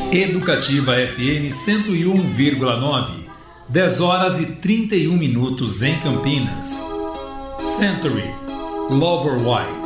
Educativa FM 101,9, 10 horas e 31 minutos em Campinas. Century, Lover White.